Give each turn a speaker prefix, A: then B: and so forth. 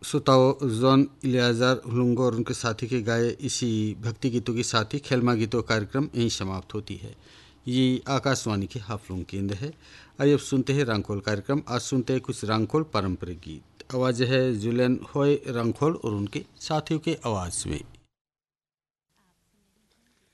A: श्रोताओं, जॉन इलियाज़र हुलुंगो और उनके साथी के गाए इसी भक्ति गीतों के साथ ही खेलमा गीतों कार्यक्रम यहीं समाप्त होती है। ये आकाशवाणी के हाफलूंग केंद्र है। आइए अब सुनते हैं रांगखोल कार्यक्रम। आज सुनते हैं कुछ रांगखोल पारंपरिक गीत। आवाज़ है जुलियन होय रांगखोल और उनके साथियों के आवाज़ में।